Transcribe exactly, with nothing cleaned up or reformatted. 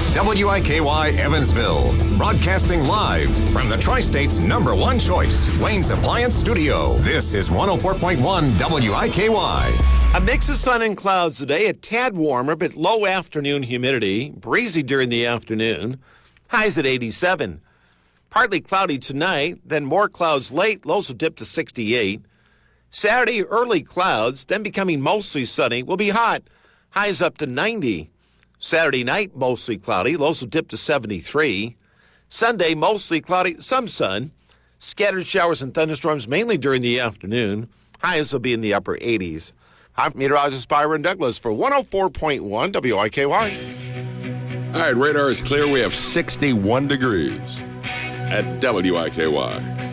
W I K Y Evansville, broadcasting live from the Tri-State's number one choice, Wayne's Appliance Studio. This is one oh four point one W I K Y. A mix of sun and clouds today, a tad warmer, but low afternoon humidity, breezy during the afternoon, highs at eighty-seven. Partly cloudy tonight, then more clouds late, lows will dip to sixty-eight. Saturday, early clouds, then becoming mostly sunny, will be hot, highs up to ninety. Saturday night, mostly cloudy, lows will dip to seventy-three. Sunday, mostly cloudy, some sun, scattered showers and thunderstorms mainly during the afternoon, highs will be in the upper eighties. I'm meteorologist Byron Douglas for one oh four point one W I K Y. All right, radar is clear. We have sixty-one degrees at W I K Y.